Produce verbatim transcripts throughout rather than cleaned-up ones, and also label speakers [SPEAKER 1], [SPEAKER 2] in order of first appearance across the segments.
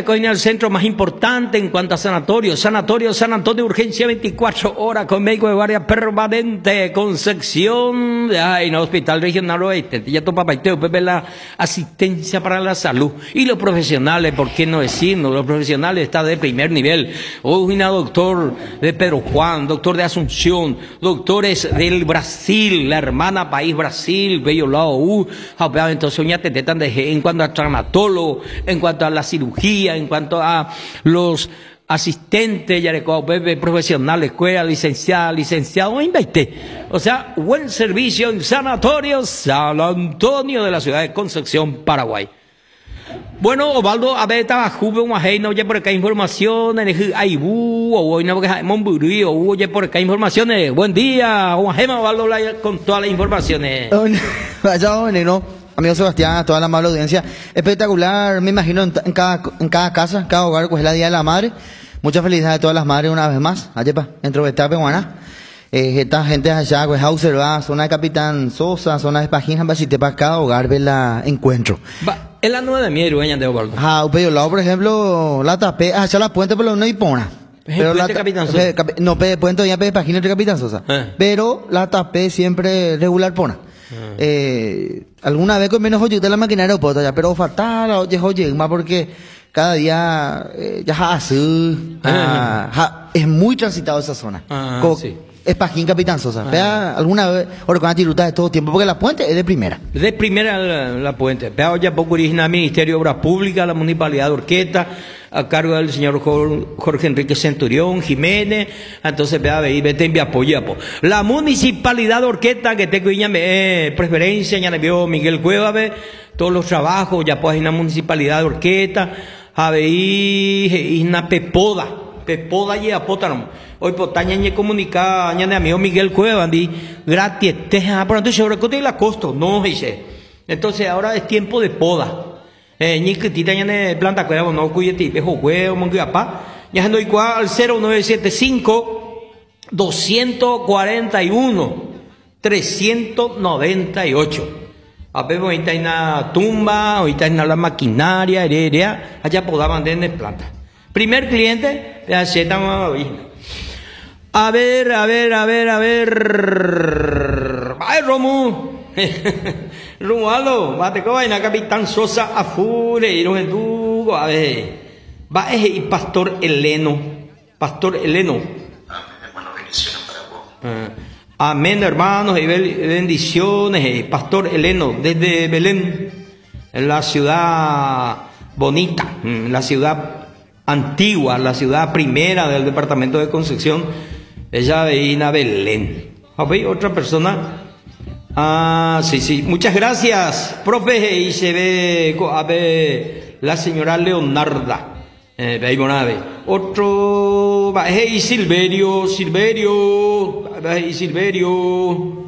[SPEAKER 1] recogen el centro más importante en cuanto a sanatorio. Sanatorio San Antonio, urgencia veinticuatro horas con médico de guardia permanente, con sección de ay, no, Hospital Regional Oeste. Ya tu papá y te Pepe la asistencia para la salud. Y los profesionales, ¿por qué no decirlo? Los profesionales están de primer nivel. Hoy una doctor de Pedro Juan, doctor de Asunción, doctores del Brasil, la hermana país Brasil, Bello Lao, uh, entonces ya te tetan de en cuanto a traumatólogo, en cuanto a la cirugía, en cuanto a los asistentes, ya de profesionales, escuela, licenciada, licenciado, invité. O sea, buen servicio en Sanatorio San Antonio de la ciudad de Concepción, Paraguay. Bueno, Osvaldo, a ver, estaba juve un ajeno, oye, por acá informaciones, Aibú, o hoy no, porque es Monburí, o oye, por acá informaciones. Buen día, un ajeno, Osvaldo, con todas las informaciones.
[SPEAKER 2] Vaya, negro, amigo Sebastián, a toda la amable audiencia. Espectacular, me imagino, en, en, cada, en cada casa, en cada hogar, pues es la Día de la Madre. Mucha felicidad a todas las madres una vez más. Ayepa, dentro de esta peruana. Eh, esta gente allá, pues, a observar, zona de Capitán Sosa, zona de Espajina, para si te para cada hogar, ver la encuentro.
[SPEAKER 1] Va. Es la nueva de mi dueña de Osvaldo.
[SPEAKER 2] Ah, pero lado, por ejemplo, la tapé, allá la puente por lo no hipona.
[SPEAKER 1] Pero la Capitán Sosa.
[SPEAKER 2] Pe, cap, no, pe, puente ya pe página entre Capitán Sosa. Eh. Pero la tapé siempre regular pona. Eh. Eh, alguna vez con menos oye de la maquinaria aeropuerto ya, pero fatal, oye, oye, más porque cada día eh, ya así, ah, ja, es muy transitado esa zona.
[SPEAKER 1] Ah,
[SPEAKER 2] Co
[SPEAKER 1] sí.
[SPEAKER 2] Es Pajín Capitán Sosa. Ah. Vea alguna vez, o con tiruta de todo tiempo, porque la puente es de primera.
[SPEAKER 1] De primera la, la puente. Vea ya poco original Ministerio de Obras Públicas, la Municipalidad de Orqueta, a cargo del señor Jorge Enrique Centurión Jiménez. Entonces, vea, ve, vete en apoyo. La Municipalidad de Orqueta, que tengo ya eh, preferencia, ya le vio Miguel Cueva, ve, todos los trabajos, ya pues en la Municipalidad de Orqueta, a ver, y una pepoda, pepoda y apótano. Hoy potaña ñe comunicada ña de amigo Miguel Cueva di gratis teja por entonces sobre cote la costo no dice. Entonces ahora es tiempo de poda. Eh ñi que tita ña de planta cueva no cuyeti pejo huevo monguiapa. Ya ando igual al cero nueve siete cinco dos cuatro uno tres nueve ocho. A ver, ahorita hay una tumba, ahorita hay una maquinaria, heredia, allá podaban de planta. Primer cliente, la Z A ver, a ver, a ver, a ver. ¡Ay, Romu! Romualdo, bate con vaina, Capitán Sosa, Afure, y no es tú, a ver. Va, es el Pastor Heleno. Pastor Heleno.
[SPEAKER 3] Amén, hermano, bendiciones para vos.
[SPEAKER 1] Uh, amén, hermanos, y bendiciones. Pastor Heleno, desde Belén, en la ciudad bonita, en la ciudad antigua, la ciudad primera del departamento de Concepción. Ella veía Belén. ¿A ver, otra persona? Ah, sí, sí. Muchas gracias, profe. Y se ve, a ver, la señora Leonarda. Eh, ve, ve. Otro, va, hey, Silverio, Silverio, hey, Silverio.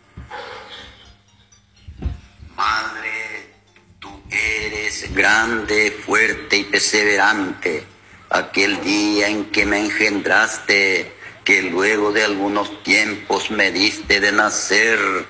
[SPEAKER 3] Madre, tú eres grande, fuerte y perseverante. Aquel día en que me engendraste, que luego de algunos tiempos me diste de nacer